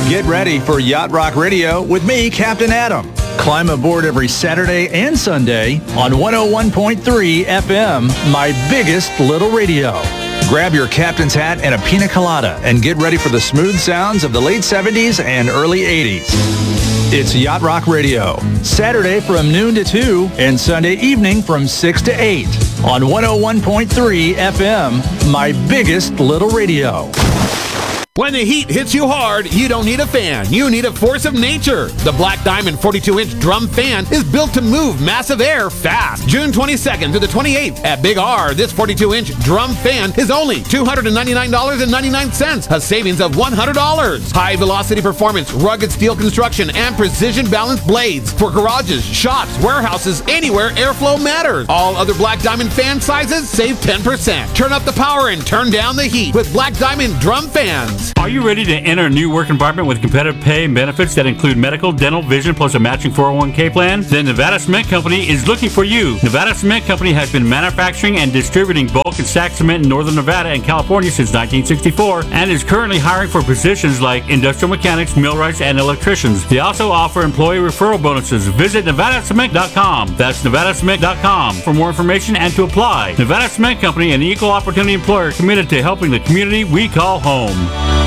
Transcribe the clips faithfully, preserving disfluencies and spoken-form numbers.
Get ready for Yacht Rock Radio with me, Captain Adam. Climb aboard every Saturday and Sunday on one oh one point three F M, my biggest little radio. Grab your captain's hat and a pina colada and get ready for the smooth sounds of the late seventies and early eighties. It's Yacht Rock Radio, Saturday from noon to two and Sunday evening from six to eight on one oh one point three F M, my biggest little radio. When the heat hits you hard, you don't need a fan. You need a force of nature. The Black Diamond forty-two inch drum fan is built to move massive air fast. June twenty-second through the twenty-eighth at Big R, this forty-two inch drum fan is only two hundred ninety-nine dollars and ninety-nine cents, a savings of one hundred dollars. High velocity performance, rugged steel construction, and precision balanced blades for garages, shops, warehouses, anywhere airflow matters. All other Black Diamond fan sizes save ten percent. Turn up the power and turn down the heat with Black Diamond drum fans. Are you ready to enter a new work environment with competitive pay and benefits that include medical, dental, vision, plus a matching four oh one k plan? Then Nevada Cement Company is looking for you. Nevada Cement Company has been manufacturing and distributing bulk and stack cement in northern Nevada and California since nineteen sixty-four and is currently hiring for positions like industrial mechanics, millwrights, and electricians. They also offer employee referral bonuses. Visit Nevada Cement dot com. That's Nevada Cement dot com for more information and to apply. Nevada Cement Company, an equal opportunity employer committed to helping the community we call home.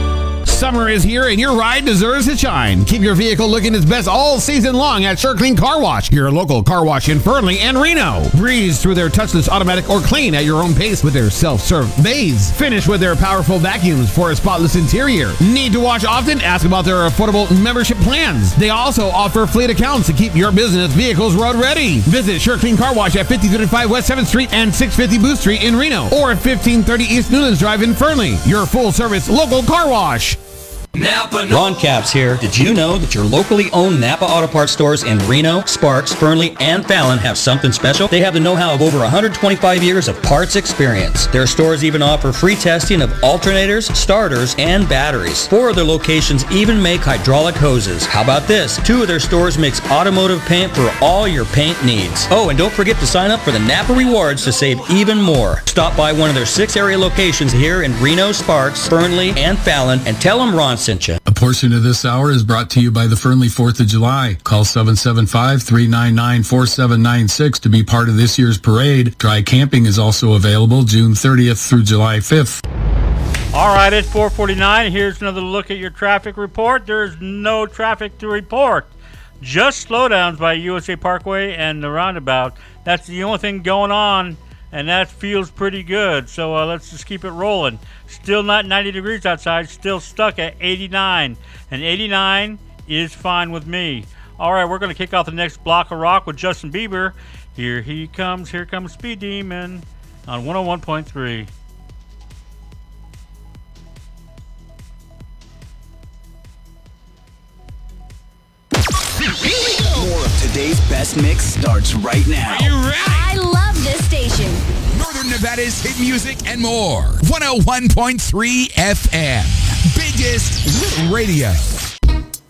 Summer is here and your ride deserves to shine. Keep your vehicle looking its best all season long at SureClean Car Wash, your local car wash in Fernley and Reno. Breeze through their touchless automatic or clean at your own pace with their self-serve bays. Finish with their powerful vacuums for a spotless interior. Need to wash often? Ask about their affordable membership plans. They also offer fleet accounts to keep your business vehicles road ready. Visit SureClean Car Wash at fifty thirty-five West seventh Street and six fifty Booth Street in Reno or at fifteen thirty East Newlands Drive in Fernley. Your full-service local car wash. Napa Ron Capps here. Did you know that your locally owned Napa Auto Parts stores in Reno, Sparks, Fernley, and Fallon have something special? They have the know-how of over one hundred twenty-five years of parts experience. Their stores even offer free testing of alternators, starters, and batteries. Four of their locations even make hydraulic hoses. How about this? Two of their stores mix automotive paint for all your paint needs. Oh, and don't forget to sign up for the Napa Rewards to save even more. Stop by one of their six area locations here in Reno, Sparks, Fernley, and Fallon and tell them Ron sent you. A portion of this hour is brought to you by the Fernley fourth of July. Call seven seven five, three nine nine, four seven nine six to be part of this year's parade. Dry camping is also available June thirtieth through July fifth. All right, it's four forty-nine. Here's another look at your traffic report. There's no traffic to report. Just slowdowns by U S A Parkway and the roundabout. That's the only thing going on, and that feels pretty good. So uh, let's just keep it rolling. Still not ninety degrees outside, still stuck at eighty-nine. And eighty-nine is fine with me. All right, we're going to kick off the next block of rock with Justin Bieber. Here he comes, here comes Speed Demon on one oh one point three. More of today's best mix starts right now. Are you ready? I love this station. Northern Nevada's hit music and more. one oh one point three F M. Biggest radio.